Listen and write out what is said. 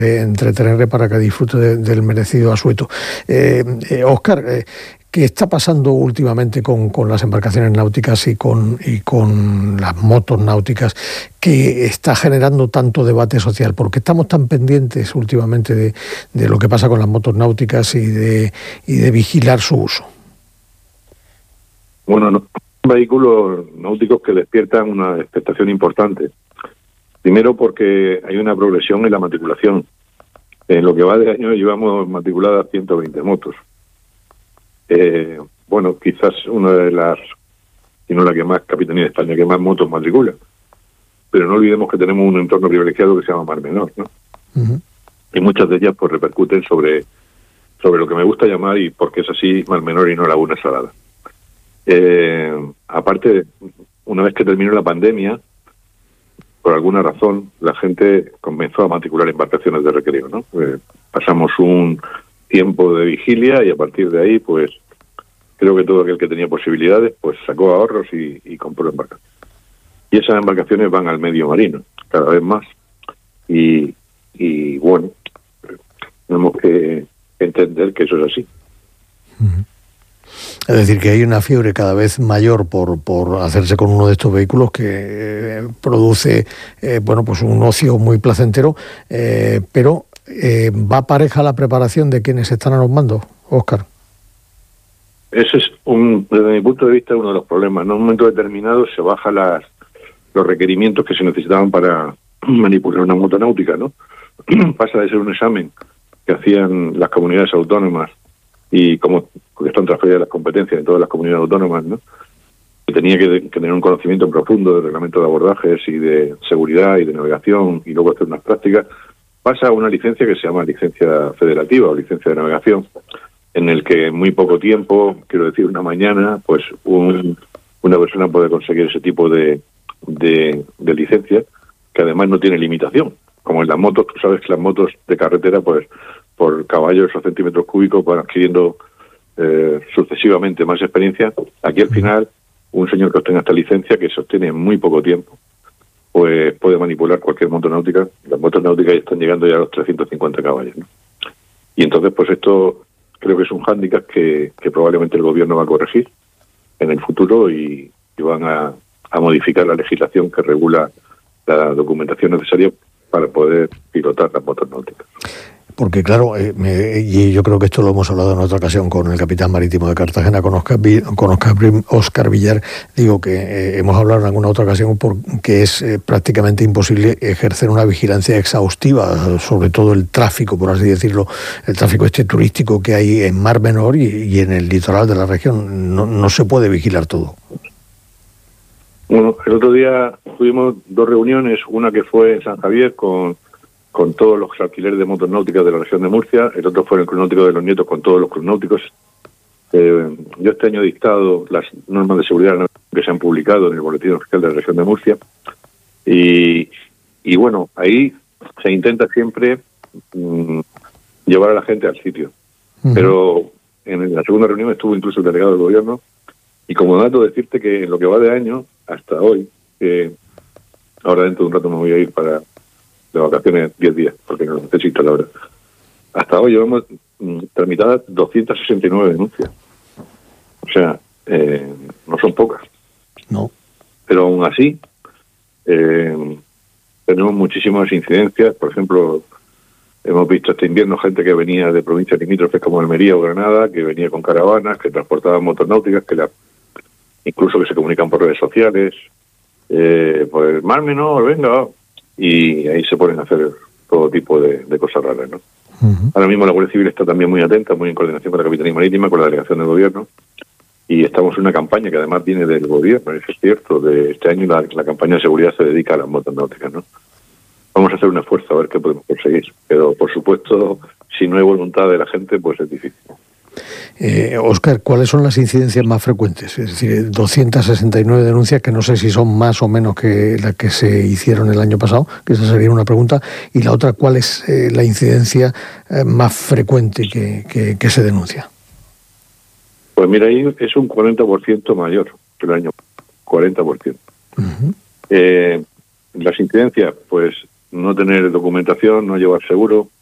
entretenerle para que disfrute del merecido asueto. Óscar, ¿qué está pasando últimamente con las embarcaciones náuticas y con las motos náuticas, que está generando tanto debate social? ¿Por qué estamos tan pendientes últimamente de lo que pasa con las motos náuticas y de vigilar su uso? Bueno, no, vehículos náuticos que despiertan una expectación importante. Primero porque hay una progresión en la matriculación. En lo que va de año llevamos matriculadas 120 motos. Bueno, quizás una de las, si no la que más, Capitanía de España, que más motos matricula. Pero no olvidemos que tenemos un entorno privilegiado que se llama Mar Menor, ¿no? Uh-huh. Y muchas de ellas pues repercuten sobre lo que me gusta llamar, y porque es así, Mar Menor y no Laguna Salada. Aparte, una vez que terminó la pandemia, por alguna razón, la gente comenzó a matricular embarcaciones de recreo, ¿no? Pasamos un tiempo de vigilia y a partir de ahí, pues, creo que todo aquel que tenía posibilidades, pues sacó ahorros y compró embarcaciones. Y esas embarcaciones van al medio marino, cada vez más. Y bueno, tenemos que entender que eso es así. Uh-huh. Es decir, que hay una fiebre cada vez mayor por hacerse con uno de estos vehículos que produce bueno, pues un ocio muy placentero, pero ¿va pareja la preparación de quienes están a los mandos, Óscar? Ese es, desde mi punto de vista, uno de los problemas. En un momento determinado se bajan los requerimientos que se necesitaban para manipular una moto náutica, ¿no? Pasa de ser un examen que hacían las comunidades autónomas, y como están transferidas las competencias de todas las comunidades autónomas, ¿no? Que tenía que tener un conocimiento profundo del reglamento de abordajes y de seguridad y de navegación, y luego hacer unas prácticas, pasa a una licencia que se llama licencia federativa o licencia de navegación, en el que en muy poco tiempo, quiero decir una mañana, pues una persona puede conseguir ese tipo de licencia, que además no tiene limitación. Como en las motos, tú sabes que las motos de carretera, pues por caballos o centímetros cúbicos van adquiriendo sucesivamente más experiencia. Aquí al final, un señor que obtenga esta licencia, que se obtiene en muy poco tiempo, pues puede manipular cualquier moto náutica. Las motos náuticas están llegando ya a los 350 caballos, ¿no? Y entonces, pues esto creo que es un hándicap que probablemente el gobierno va a corregir en el futuro, y van a modificar la legislación que regula la documentación necesaria para poder pilotar las motos náuticas. Porque claro, y yo creo que esto lo hemos hablado en otra ocasión con el capitán marítimo de Cartagena, con Óscar Villar, digo que hemos hablado en alguna otra ocasión porque es prácticamente imposible ejercer una vigilancia exhaustiva sobre todo el tráfico, por así decirlo, el tráfico turístico que hay en Mar Menor y en el litoral de la región. No se puede vigilar todo. Bueno, el otro día tuvimos 2 reuniones, una que fue en San Javier con todos los alquileres de motos náuticas de la región de Murcia, el otro fue en el Club Náutico de los Nietos con todos los clubes náuticos. Yo este año he dictado las normas de seguridad que se han publicado en el Boletín Oficial de la región de Murcia, y bueno, ahí se intenta siempre llevar a la gente al sitio. Uh-huh. Pero en la segunda reunión estuvo incluso el delegado del gobierno, y como dato decirte que en lo que va de año hasta hoy, ahora dentro de un rato me voy a ir para de vacaciones 10 días, porque no necesito la hora. Hasta hoy llevamos tramitadas 269 denuncias. O sea, no son pocas. No. Pero aún así, tenemos muchísimas incidencias. Por ejemplo, hemos visto este invierno gente que venía de provincias limítrofes como Almería o Granada, que venía con caravanas, que transportaban motos náuticas, incluso que se comunican por redes sociales. Pues Mar Menor, venga, y ahí se ponen a hacer todo tipo de cosas raras, ¿no? Uh-huh. Ahora mismo la Guardia Civil está también muy atenta, muy en coordinación con la Capitanía Marítima, con la delegación del gobierno, y estamos en una campaña que además viene del gobierno, eso es cierto, de este año la campaña de seguridad se dedica a las motos náuticas, ¿no? Vamos a hacer un esfuerzo a ver qué podemos conseguir, pero por supuesto, si no hay voluntad de la gente, pues es difícil. Óscar, ¿cuáles son las incidencias más frecuentes? Es decir, 269 denuncias, que no sé si son más o menos que las que se hicieron el año pasado, que esa sería una pregunta. Y la otra, ¿cuál es la incidencia más frecuente que se denuncia? Pues mira, ahí es un 40% mayor que el año 40%. Uh-huh. Las incidencias, pues no tener documentación, no llevar seguro,